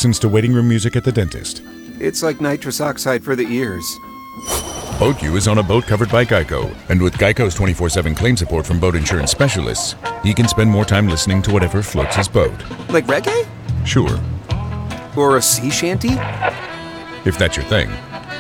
listens to waiting room music at the dentist. It's like nitrous oxide for the ears. Boat U is on a boat covered by Geico. And with Geico's 24/7 claim support from boat insurance specialists, he can spend more time listening to whatever floats his boat. Like reggae? Sure. Or a sea shanty? If that's your thing.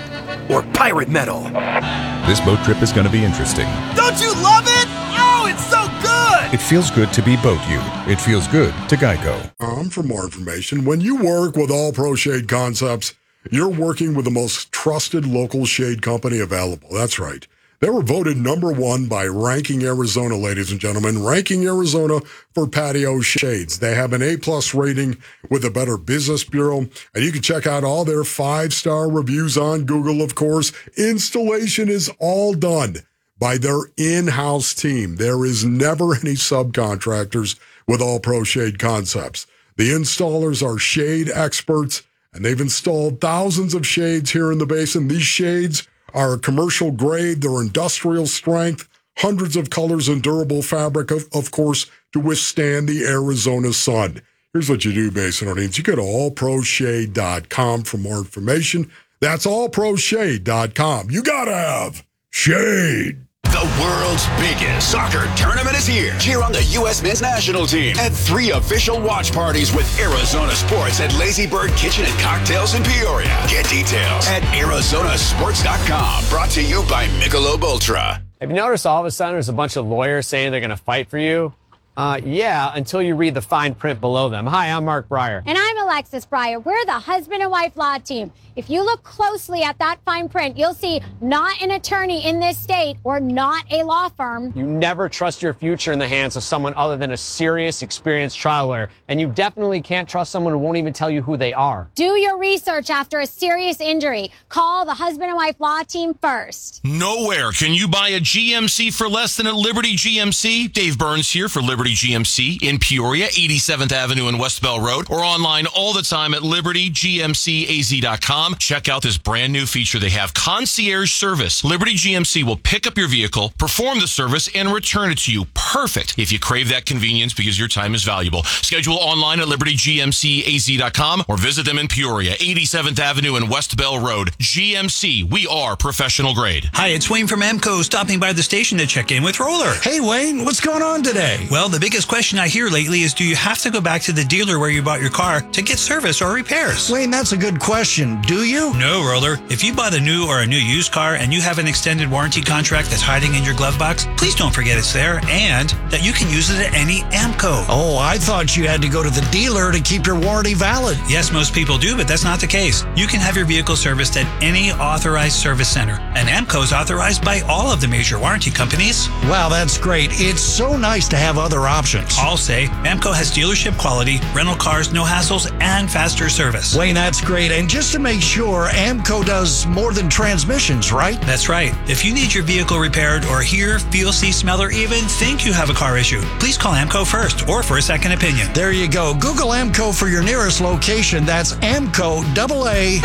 Or pirate metal? This boat trip is going to be interesting. Don't you love it? Oh, it's so good! It feels good to be Boat U. It feels good to Geico. For more information, when you work with All Pro Shade Concepts, you're working with the most trusted local shade company available. That's right. They were voted #1 by Ranking Arizona, ladies and gentlemen. Ranking Arizona for patio shades. They have an A+ rating with the Better Business Bureau, and you can check out all their 5-star reviews on Google, of course. Installation is all done by their in-house team. There is never any subcontractors with All Pro Shade Concepts. The installers are shade experts, and they've installed thousands of shades here in the basin. These shades are commercial grade, they're industrial strength, hundreds of colors and durable fabric, of course, to withstand the Arizona sun. Here's what you do, Basin audience. You go to allproshade.com for more information. That's allproshade.com. You gotta have shade. The world's biggest soccer tournament is here. Cheer on the U.S. men's national team at 3 official watch parties with Arizona Sports at Lazy Bird Kitchen and Cocktails in Peoria. Get details at arizonasports.com. Brought to you by Michelob Ultra. Have you noticed all of a sudden there's a bunch of lawyers saying they're going to fight for you? Yeah, until you read the fine print below them. Hi, I'm Mark Breyer. And I'm Alexis Breyer. We're the husband and wife law team. If you look closely at that fine print, you'll see not an attorney in this state or not a law firm. You never trust your future in the hands of someone other than a serious, experienced trial lawyer. And you definitely can't trust someone who won't even tell you who they are. Do your research after a serious injury. Call the husband and wife law team first. Nowhere can you buy a GMC for less than at Liberty GMC. Dave Burns here for Liberty GMC in Peoria, 87th Avenue and West Bell Road, or online all the time at libertygmcaz.com. Check out this brand new feature they have, concierge service. Liberty GMC will pick up your vehicle, perform the service, and return it to you. Perfect if you crave that convenience because your time is valuable. Schedule online at libertygmcaz.com or visit them in Peoria, 87th Avenue and West Bell Road. GMC, we are professional grade. Hi, it's Wayne from AMCO stopping by the station to check in with Roller. Hey, Wayne, what's going on today? Well, the biggest question I hear lately is, do you have to go back to the dealer where you bought your car to get service or repairs? Wayne, that's a good question. Do you? No, Roller. If you bought a new or a new used car and you have an extended warranty contract that's hiding in your glove box, please don't forget it's there and that you can use it at any AMCO. Oh, I thought you had to go to the dealer to keep your warranty valid. Yes, most people do, but that's not the case. You can have your vehicle serviced at any authorized service center, and AMCO is authorized by all of the major warranty companies. Wow, that's great. It's so nice to have other options. I'll say AMCO has dealership quality, rental cars, no hassles, and faster service. Wayne, that's great. And just to make sure, AMCO does more than transmissions, right? That's right. If you need your vehicle repaired or hear, feel, see, smell, or even think you have a car issue, please call AMCO first or for a second opinion. There you go. Google AMCO for your nearest location. That's AMCO, AA,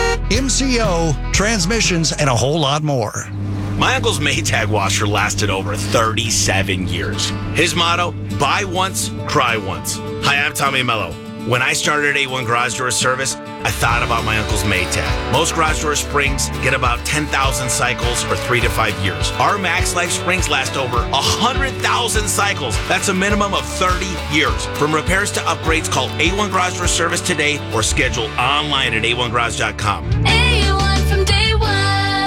MCO, transmissions, and a whole lot more. My uncle's Maytag washer lasted over 37 years. His motto, buy once, cry once. Hi, I'm Tommy Mello. When I started A1 Garage Door Service, I thought about my uncle's Maytag. Most garage door springs get about 10,000 cycles for 3 to 5 years. Our Max Life springs last over 100,000 cycles. That's a minimum of 30 years. From repairs to upgrades, call A1 Garage Door Service today or schedule online at a1garage.com. A1 from day one.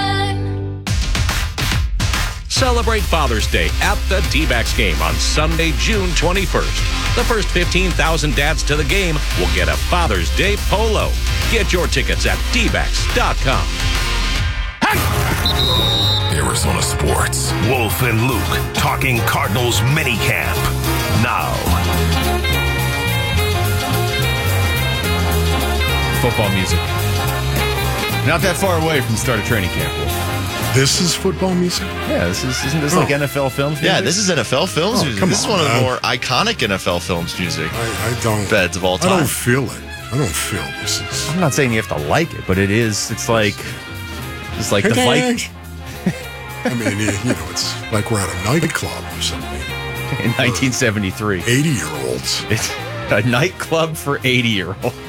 Celebrate Father's Day at the D-backs game on Sunday, June 21st. The first 15,000 dads to the game will get a Father's Day polo. Get your tickets at dbacks.com. Arizona Sports. Wolf and Luke talking Cardinals minicamp. Now. Football music. Not that far away from the start of training camp, Wolf. This is football music? Yeah, isn't this like NFL Films music? Yeah, this is NFL Films music. This is one of the more iconic NFL Films music. I don't. Beds of all time. I don't feel it. I don't feel this is. I'm not saying you have to like it, but it is. It's like the fight. I mean, it's like we're at a nightclub or something. In 1973. 80-year-olds. It's a nightclub for 80-year-olds.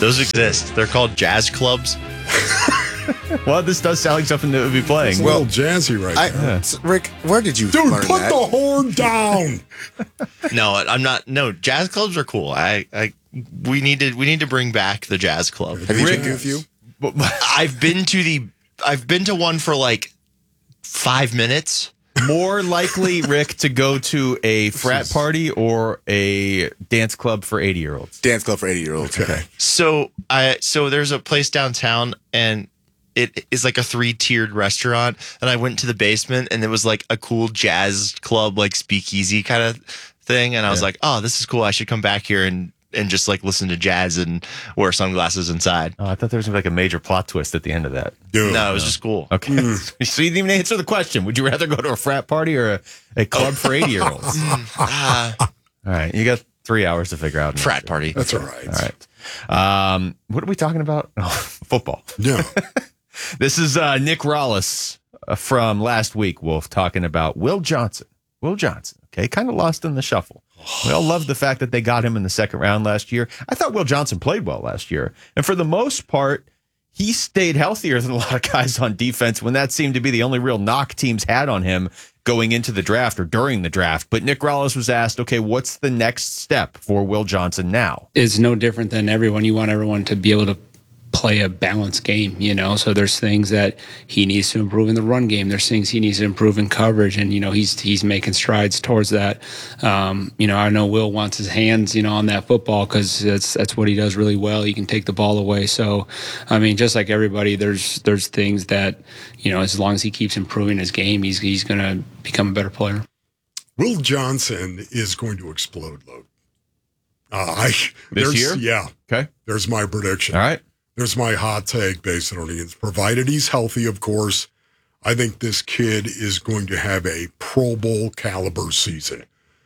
Those exist. They're called jazz clubs. Well, this does sound like something that would be playing. It's a little jazzy right there. Rick, where did you Dude, learn put that? the horn down. No, I'm not. No, jazz clubs are cool. We need to bring back the jazz club. Have you been with you? I've been to one for like 5 minutes. More likely, Rick, to go to a frat party or a dance club for 80-year-olds. Dance club for 80-year-olds. Okay. So there's a place downtown, and it is like a 3-tiered restaurant. And I went to the basement, and it was like a cool jazz club, like speakeasy kind of thing. And I was like, oh, this is cool. I should come back here and just like listen to jazz and wear sunglasses inside. Oh, I thought there was like a major plot twist at the end of that. No, it was just cool. Okay. So you didn't even answer the question. Would you rather go to a frat party or a club for 80-year-olds? All right. You got 3 hours to figure out. Frat party. That's all right. All right. What are we talking about? Oh, football. Yeah. This is Nick Rollis from last week, Wolf, talking about Will Johnson. Will Johnson, okay, kind of lost in the shuffle. We all love the fact that they got him in the second round last year. I thought Will Johnson played well last year. And for the most part, he stayed healthier than a lot of guys on defense when that seemed to be the only real knock teams had on him going into the draft or during the draft. But Nick Rollis was asked, okay, what's the next step for Will Johnson now? It's no different than everyone. You want everyone to be able to play a balanced game, so there's things that he needs to improve in the run game. There's things he needs to improve in coverage, and he's making strides towards that. I know Will wants his hands on that football because that's what he does really well. He can take the ball away. So I mean, just like everybody, there's things that as long as he keeps improving his game, he's going to become a better player. Will Johnson is going to explode, Luke. This year? Yeah. Okay. There's my prediction. All right. There's my hot take based on it. Provided he's healthy, of course. I think this kid is going to have a Pro Bowl caliber season.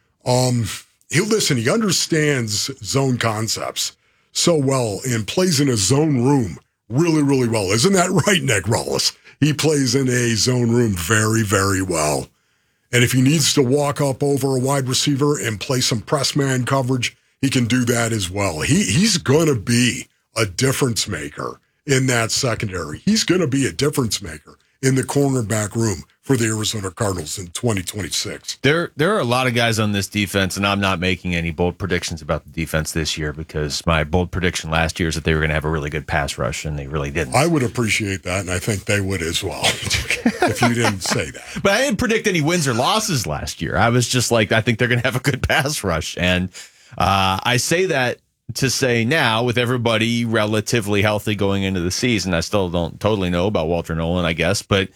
He understands zone concepts so well and plays in a zone room really, really well. Isn't that right, Nick Rollis? He plays in a zone room very, very well. And if he needs to walk up over a wide receiver and play some press man coverage, he can do that as well. He's going to be a difference maker in that secondary. He's going to be a difference maker in the cornerback room for the Arizona Cardinals in 2026. There are a lot of guys on this defense, and I'm not making any bold predictions about the defense this year because my bold prediction last year is that they were going to have a really good pass rush, and they really didn't. I would appreciate that, and I think they would as well if you didn't say that. But I didn't predict any wins or losses last year. I was just like, I think they're going to have a good pass rush, and I say that to say now, with everybody relatively healthy going into the season, I still don't totally know about Walter Nolan, I guess, but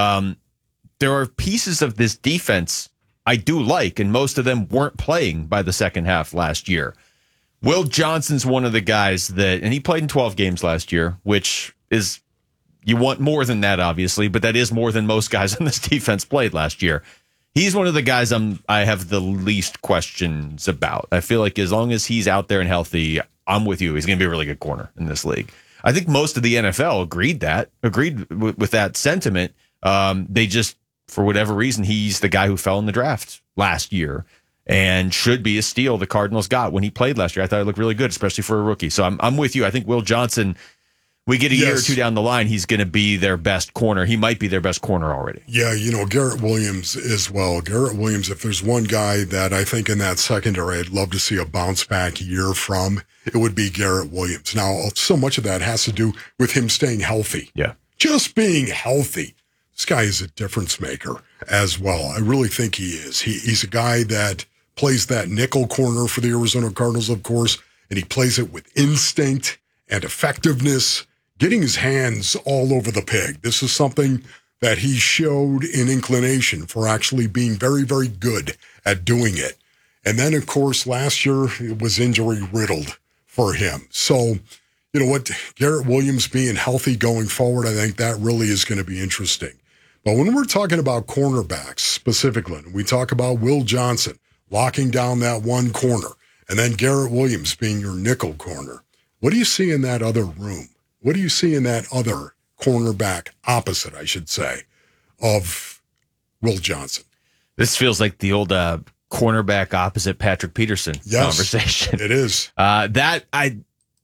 there are pieces of this defense I do like, and most of them weren't playing by the second half last year. Will Johnson's one of the guys that, and he played in 12 games last year, which is, you want more than that, obviously, but that is more than most guys on this defense played last year. He's one of the guys I have the least questions about. I feel like as long as he's out there and healthy, I'm with you. He's going to be a really good corner in this league. I think most of the NFL agreed with that sentiment. They just, for whatever reason, he's the guy who fell in the draft last year and should be a steal the Cardinals got when he played last year. I thought it looked really good, especially for a rookie. So I'm with you. I think Will Johnson, we get a year or two down the line, he's going to be their best corner. He might be their best corner already. Yeah, Garrett Williams as well. Garrett Williams, if there's one guy that I think in that secondary I'd love to see a bounce back year from, it would be Garrett Williams. Now, so much of that has to do with him staying healthy. Yeah. Just being healthy. This guy is a difference maker as well. I really think he is. He's a guy that plays that nickel corner for the Arizona Cardinals, of course, and he plays it with instinct and effectiveness, getting his hands all over the pig. This is something that he showed an inclination for actually being very, very good at doing it. And then, of course, last year it was injury riddled for him. So, you know what, Garrett Williams being healthy going forward, I think that really is going to be interesting. But when we're talking about cornerbacks specifically, we talk about Will Johnson locking down that one corner, and then Garrett Williams being your nickel corner. What do you see in that other room? What do you see in that other cornerback opposite, I should say, of Will Johnson? This feels like the old cornerback opposite Patrick Peterson conversation. It is.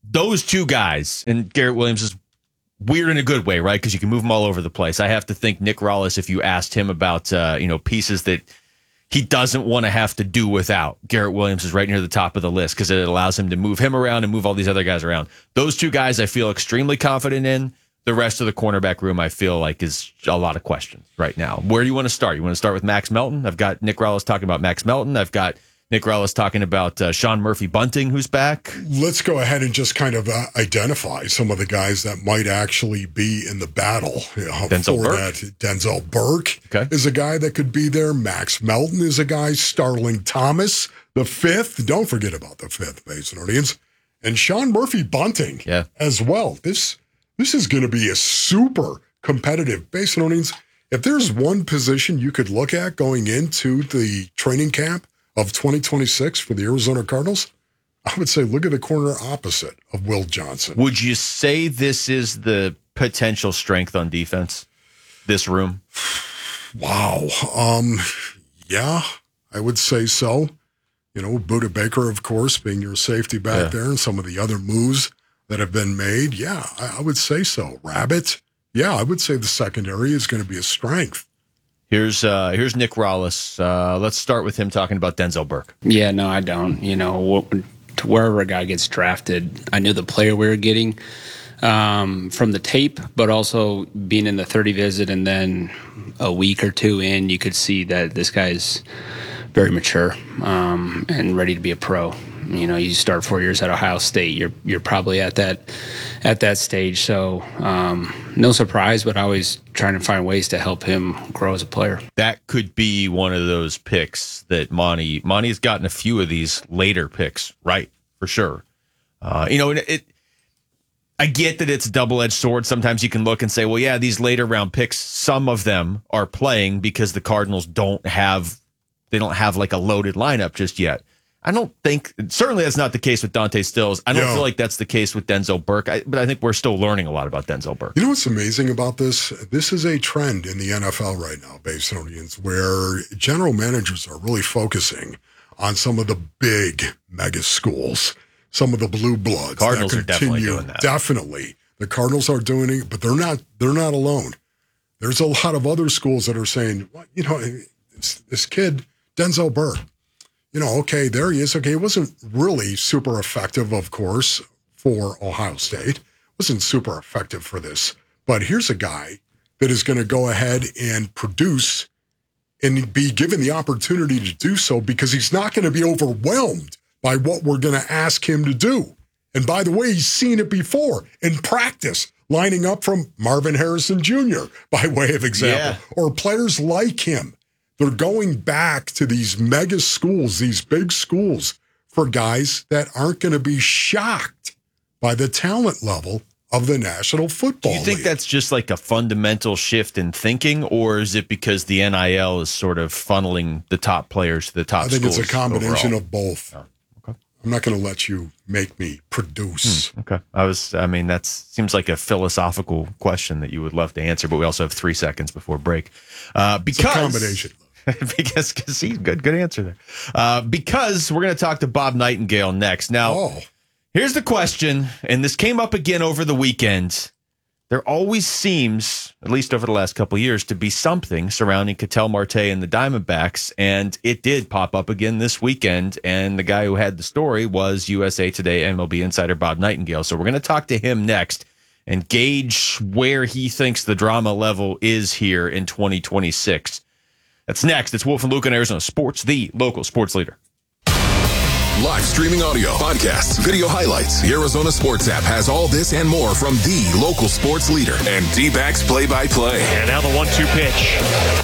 those two guys, and Garrett Williams is weird in a good way, right? Because you can move them all over the place. I have to think Nick Rallis, if you asked him about, pieces that he doesn't want to have to do without, Garrett Williams is right near the top of the list because it allows him to move him around and move all these other guys around. Those two guys I feel extremely confident in. The rest of the cornerback room I feel like is a lot of questions right now. Where do you want to start? You want to start with Max Melton? I've got Nick Rallis talking about Max Melton. I've got Nick Rallis talking about Sean Murphy-Bunting, who's back. Let's go ahead and just kind of identify some of the guys that might actually be in the battle. Denzel Burke. Denzel Burke is a guy that could be there. Max Melton is a guy. Starling Thomas, the fifth. Don't forget about the fifth, Basin audience. And Sean Murphy-Bunting as well. This is going to be a super competitive Basin audience. If there's one position you could look at going into the training camp of 2026 for the Arizona Cardinals, I would say look at the corner opposite of Will Johnson. Would you say this is the potential strength on defense, this room? Wow. Yeah, I would say so. Buda Baker, of course, being your safety back there, and some of the other moves that have been made. Yeah, I would say so. Rabbit. Yeah, I would say the secondary is going to be a strength. Here's Nick Rallis. Let's start with him talking about Denzel Burke. Yeah, no, I don't. Wherever a guy gets drafted, I knew the player we were getting from the tape, but also being in the 30 visit and then a week or two in, you could see that this guy's very mature and ready to be a pro. You start 4 years at Ohio State, you're probably at that stage. So no surprise, but always trying to find ways to help him grow as a player. That could be one of those picks that Monty's gotten a few of these later picks, right? For sure. I get that it's a double-edged sword. Sometimes you can look and say, well, yeah, these later round picks, some of them are playing because the Cardinals don't have like a loaded lineup just yet. I don't think, certainly that's not the case with Dante Stills. I don't feel like that's the case with Denzel Burke, but I think we're still learning a lot about Denzel Burke. You know what's amazing about this? This is a trend in the NFL right now, Basin audience, where general managers are really focusing on some of the big mega schools, some of the blue bloods. Cardinals are definitely doing that. Definitely. The Cardinals are doing it, but they're not alone. There's a lot of other schools that are saying, well, this kid, Denzel Burke, okay, there he is. Okay, it wasn't really super effective, of course, for Ohio State. It wasn't super effective for this. But here's a guy that is going to go ahead and produce and be given the opportunity to do so because he's not going to be overwhelmed by what we're going to ask him to do. And by the way, he's seen it before in practice, lining up from Marvin Harrison Jr., by way of example, or players like him. They're going back to these mega schools, these big schools, for guys that aren't going to be shocked by the talent level of the National Football League. Do you think that's just like a fundamental shift in thinking, or is it because the NIL is sort of funneling the top players to the top schools? I think it's a combination overall? of both. Oh, okay. I'm not going to let you make me produce. Okay. That seems like a philosophical question that you would love to answer, but we also have 3 seconds before break. It's a combination. because see, good answer there. Because we're going to talk to Bob Nightingale next. Now, here's the question, and this came up again over the weekend. There always seems, at least over the last couple of years, to be something surrounding Ketel Marte and the Diamondbacks, and it did pop up again this weekend, and the guy who had the story was USA Today MLB insider Bob Nightingale. So we're going to talk to him next and gauge where he thinks the drama level is here in 2026. That's next. It's Wolf and Luke on Arizona Sports, the local sports leader. Live streaming audio, podcasts, video highlights. The Arizona Sports app has all this and more from the local sports leader and D-backs play-by-play. And now the 1-2 pitch.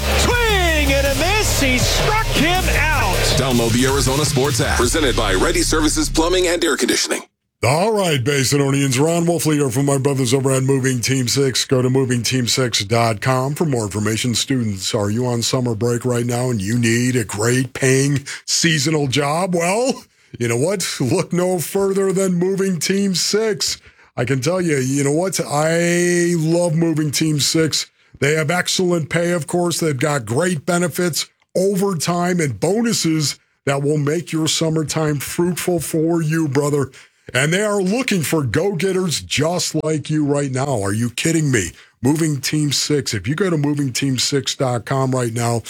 Swing and a miss. He struck him out. Download the Arizona Sports app. Presented by Ready Services Plumbing and Air Conditioning. All right, Basinonians. Ron Wolfley here from my brothers over at Moving Team 6. Go to movingteam6.com for more information. Students, are you on summer break right now and you need a great paying seasonal job? Well, you know what? Look no further than Moving Team 6. I can tell you, you know what? I love Moving Team 6. They have excellent pay, of course. They've got great benefits, overtime, and bonuses that will make your summertime fruitful for you, brother. And they are looking for go-getters just like you right now. Are you kidding me? Moving Team 6. If you go to movingteam6.com right now,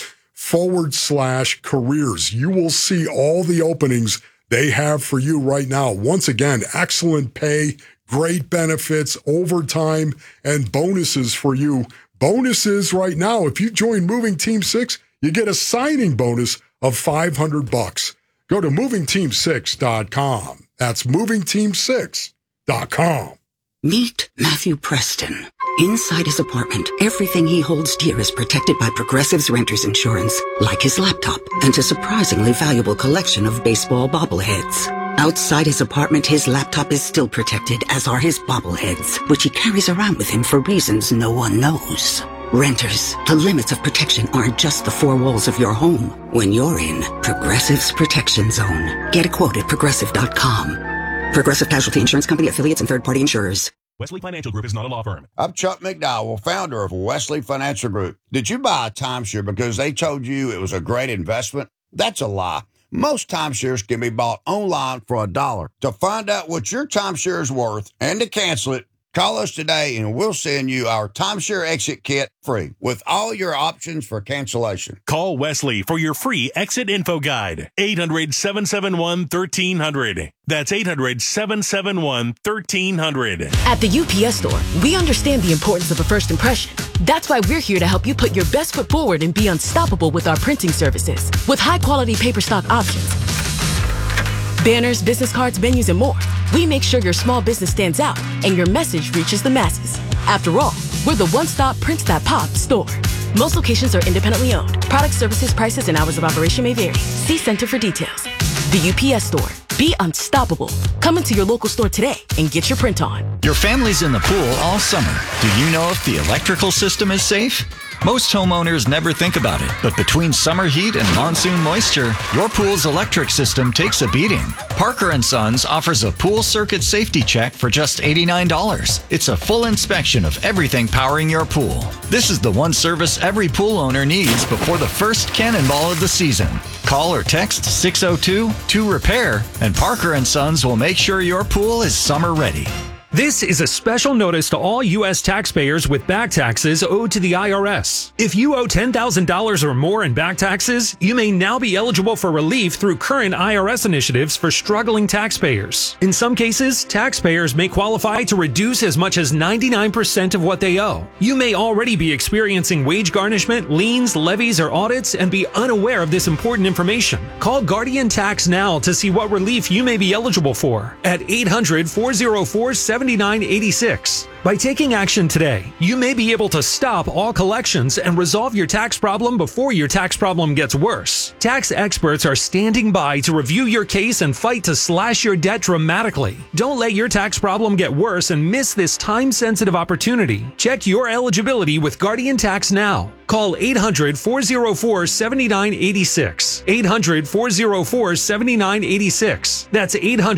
/careers, you will see all the openings they have for you right now. Once again, excellent pay, great benefits, overtime, and bonuses for you. Bonuses right now. If you join Moving Team 6, you get a signing bonus of $500. Go to movingteam6.com. That's movingteam6.com. Meet Matthew Preston. Inside his apartment, everything he holds dear is protected by Progressive's Renters Insurance, like his laptop and a surprisingly valuable collection of baseball bobbleheads. Outside his apartment, his laptop is still protected, as are his bobbleheads, which he carries around with him for reasons no one knows. Renters, the limits of protection aren't just the four walls of your home. When you're in Progressive's Protection Zone, get a quote at Progressive.com. Progressive Casualty Insurance Company, affiliates, and third-party insurers. Wesley Financial Group is not a law firm. I'm Chuck McDowell, founder of Wesley Financial Group. Did you buy a timeshare because they told you it was a great investment? That's a lie. Most timeshares can be bought online for $1. To find out what your timeshare is worth and to cancel it, call us today and we'll send you our timeshare exit kit free with all your options for cancellation. Call Wesley for your free exit info guide. 800-771-1300. That's 800-771-1300. At the UPS Store, we understand the importance of a first impression. That's why we're here to help you put your best foot forward and be unstoppable with our printing services. With high-quality paper stock options, banners, business cards, menus, and more, we make sure your small business stands out and your message reaches the masses. After all, we're the one-stop Prints That Pop store. Most locations are independently owned. Product, services, prices, and hours of operation may vary. See Center for details. The UPS Store. Be unstoppable. Come into your local store today and get your print on. Your family's in the pool all summer. Do you know if the electrical system is safe? Most homeowners never think about it, but between summer heat and monsoon moisture, your pool's electric system takes a beating. Parker & Sons offers a pool circuit safety check for just $89. It's a full inspection of everything powering your pool. This is the one service every pool owner needs before the first cannonball of the season. Call or text 602-2REPAIR, and Parker & Sons will make sure your pool is summer ready. This is a special notice to all U.S. taxpayers with back taxes owed to the IRS. If you owe $10,000 or more in back taxes, you may now be eligible for relief through current IRS initiatives for struggling taxpayers. In some cases, taxpayers may qualify to reduce as much as 99% of what they owe. You may already be experiencing wage garnishment, liens, levies, or audits and be unaware of this important information. Call Guardian Tax now to see what relief you may be eligible for at 800-404-7986. By taking action today, you may be able to stop all collections and resolve your tax problem before your tax problem gets worse. Tax experts are standing by to review your case and fight to slash your debt dramatically. Don't let your tax problem get worse and miss this time-sensitive opportunity. Check your eligibility with Guardian Tax now. Call 800-404-7986. 800-404-7986. That's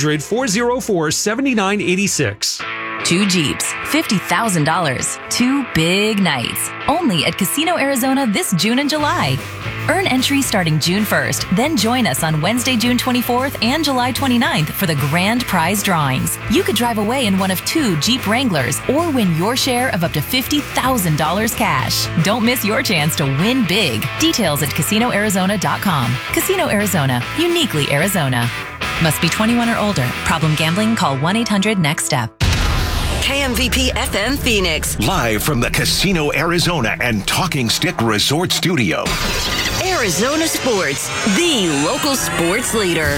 800-404-7986. 2 Jeeps, $50,000. 2 big nights. Only at Casino Arizona this June and July. Earn entry starting June 1st, then join us on Wednesday, June 24th and July 29th for the grand prize drawings. You could drive away in one of 2 Jeep Wranglers or win your share of up to $50,000 cash. Don't miss your chance to win big. Details at CasinoArizona.com. Casino Arizona, uniquely Arizona. Must be 21 or older. Problem gambling? Call 1-800-NEXT-STEP. KMVP FM Phoenix. Live from the Casino Arizona and Talking Stick Resort Studio. Arizona Sports, the local sports leader.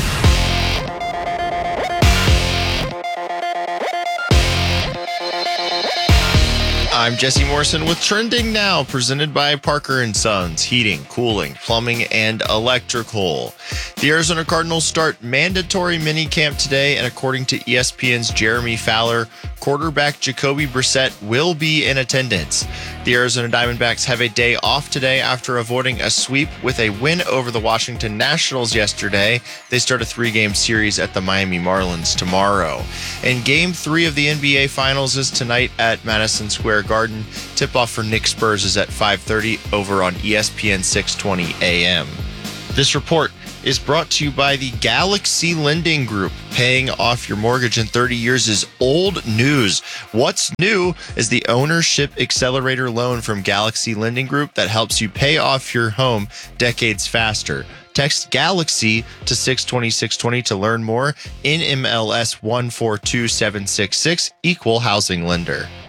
I'm Jesse Morrison with Trending Now, presented by Parker & Sons, heating, cooling, plumbing, and electrical. The Arizona Cardinals start mandatory minicamp today, and according to ESPN's Jeremy Fowler, quarterback Jacoby Brissett will be in attendance. The Arizona Diamondbacks have a day off today after avoiding a sweep with a win over the Washington Nationals yesterday. They start a 3-game series at the Miami Marlins tomorrow. And Game 3 of the NBA Finals is tonight at Madison Square Garden. Tip-off for Knicks Spurs is at 5:30 over on ESPN 620 AM. This report is brought to you by the Galaxy Lending Group. Paying off your mortgage in 30 years is old news. What's new is the Ownership Accelerator loan from Galaxy Lending Group that helps you pay off your home decades faster. Text Galaxy to 620-620 to learn more. NMLS 142766, Equal Housing Lender.